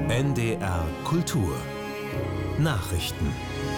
NDR Kultur Nachrichten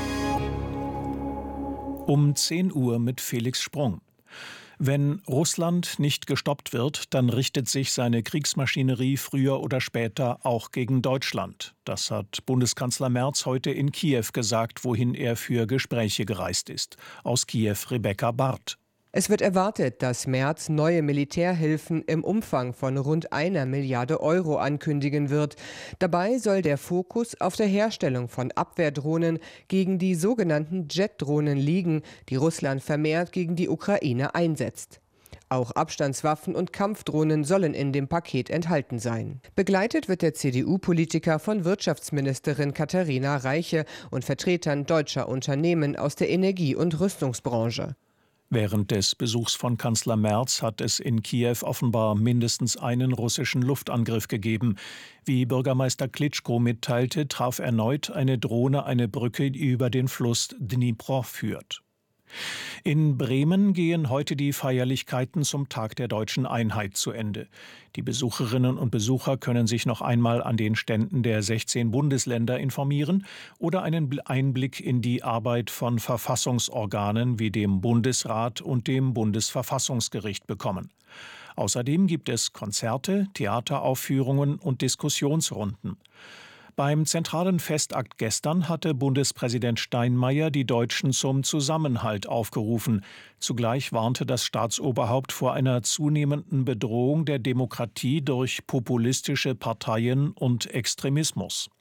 Um 10 Uhr mit Felix Sprung. Wenn Russland nicht gestoppt wird, dann richtet sich seine Kriegsmaschinerie früher oder später auch gegen Deutschland. Das hat Bundeskanzler Merz heute in Kiew gesagt, wohin er für Gespräche gereist ist. Aus Kiew Rebecca Barth. Es wird erwartet, dass Merz neue Militärhilfen im Umfang von rund 1 Milliarde Euro ankündigen wird. Dabei soll der Fokus auf der Herstellung von Abwehrdrohnen gegen die sogenannten Jet-Drohnen liegen, die Russland vermehrt gegen die Ukraine einsetzt. Auch Abstandswaffen und Kampfdrohnen sollen in dem Paket enthalten sein. Begleitet wird der CDU-Politiker von Wirtschaftsministerin Katharina Reiche und Vertretern deutscher Unternehmen aus der Energie- und Rüstungsbranche. Während des Besuchs von Kanzler Merz hat es in Kiew offenbar mindestens einen russischen Luftangriff gegeben. Wie Bürgermeister Klitschko mitteilte, traf erneut eine Drohne eine Brücke, die über den Fluss Dnipro führt. In Bremen gehen heute die Feierlichkeiten zum Tag der Deutschen Einheit zu Ende. Die Besucherinnen und Besucher können sich noch einmal an den Ständen der 16 Bundesländer informieren oder einen Einblick in die Arbeit von Verfassungsorganen wie dem Bundesrat und dem Bundesverfassungsgericht bekommen. Außerdem gibt es Konzerte, Theateraufführungen und Diskussionsrunden. Beim zentralen Festakt gestern hatte Bundespräsident Steinmeier die Deutschen zum Zusammenhalt aufgerufen. Zugleich warnte das Staatsoberhaupt vor einer zunehmenden Bedrohung der Demokratie durch populistische Parteien und Extremismus.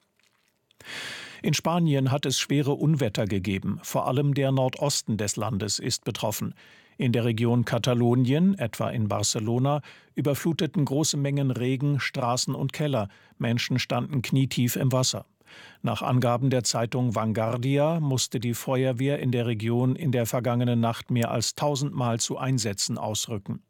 In Spanien hat es schwere Unwetter gegeben. Vor allem der Nordosten des Landes ist betroffen. In der Region Katalonien, etwa in Barcelona, überfluteten große Mengen Regen Straßen und Keller. Menschen standen knietief im Wasser. Nach Angaben der Zeitung Vanguardia musste die Feuerwehr in der Region in der vergangenen Nacht mehr als 1000 Mal zu Einsätzen ausrücken.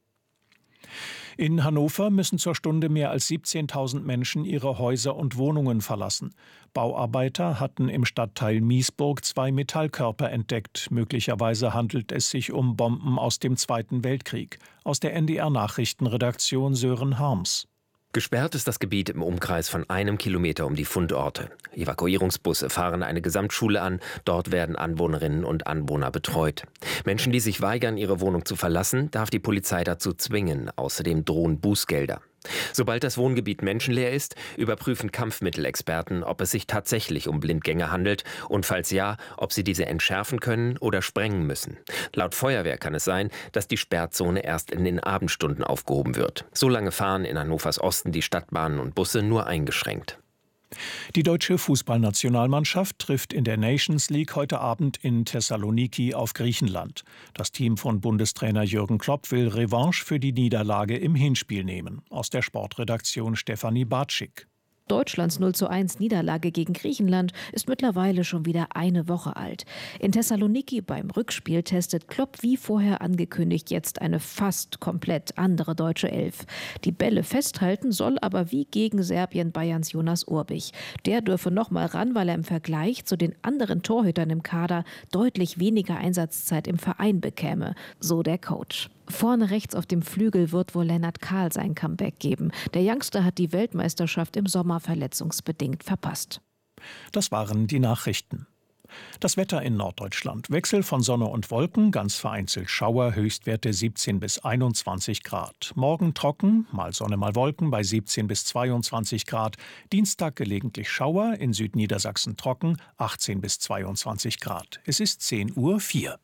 In Hannover müssen zur Stunde mehr als 17.000 Menschen ihre Häuser und Wohnungen verlassen. Bauarbeiter hatten im Stadtteil Miesburg 2 Metallkörper entdeckt. Möglicherweise handelt es sich um Bomben aus dem Zweiten Weltkrieg. Aus der NDR-Nachrichtenredaktion Sören Harms. Gesperrt ist das Gebiet im Umkreis von 1 Kilometer um die Fundorte. Evakuierungsbusse fahren eine Gesamtschule an. Dort werden Anwohnerinnen und Anwohner betreut. Menschen, die sich weigern, ihre Wohnung zu verlassen, darf die Polizei dazu zwingen. Außerdem drohen Bußgelder. Sobald das Wohngebiet menschenleer ist, überprüfen Kampfmittelexperten, ob es sich tatsächlich um Blindgänger handelt und falls ja, ob sie diese entschärfen können oder sprengen müssen. Laut Feuerwehr kann es sein, dass die Sperrzone erst in den Abendstunden aufgehoben wird. So lange fahren in Hannovers Osten die Stadtbahnen und Busse nur eingeschränkt. Die deutsche Fußballnationalmannschaft trifft in der Nations League heute Abend in Thessaloniki auf Griechenland. Das Team von Bundestrainer Jürgen Klopp will Revanche für die Niederlage im Hinspiel nehmen. Aus der Sportredaktion Stefanie Bartschik. Deutschlands 0:1 Niederlage gegen Griechenland ist mittlerweile schon wieder eine Woche alt. In Thessaloniki beim Rückspiel testet Klopp wie vorher angekündigt jetzt eine fast komplett andere deutsche Elf. Die Bälle festhalten soll aber wie gegen Serbien Bayerns Jonas Urbich. Der dürfe noch mal ran, weil er im Vergleich zu den anderen Torhütern im Kader deutlich weniger Einsatzzeit im Verein bekäme, so der Coach. Vorne rechts auf dem Flügel wird wohl Lennart Kahl sein Comeback geben. Der Youngster hat die Weltmeisterschaft im Sommer verletzungsbedingt verpasst. Das waren die Nachrichten. Das Wetter in Norddeutschland. Wechsel von Sonne und Wolken, ganz vereinzelt Schauer, Höchstwerte 17 bis 21 Grad. Morgen trocken, mal Sonne, mal Wolken bei 17 bis 22 Grad. Dienstag gelegentlich Schauer, in Südniedersachsen trocken, 18 bis 22 Grad. Es ist 10:04 Uhr.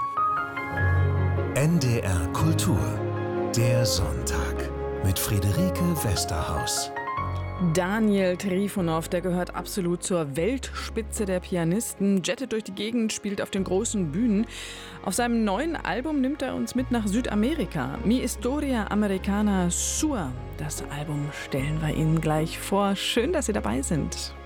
NDR Kultur, der Sonntag mit Friederike Westerhaus. Daniel Trifonov, der gehört absolut zur Weltspitze der Pianisten, jettet durch die Gegend, spielt auf den großen Bühnen. Auf seinem neuen Album nimmt er uns mit nach Südamerika. Mi Historia Americana Sua. Das Album stellen wir Ihnen gleich vor. Schön, dass Sie dabei sind.